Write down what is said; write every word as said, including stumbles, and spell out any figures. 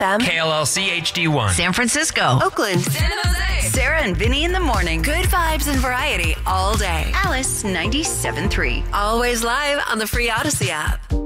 M. K L L C H D one. San Francisco. Oakland. San Jose. Sarah and Vinny in the morning. Good vibes and variety all day. Alice ninety-seven point three. Always live on the free Odyssey app.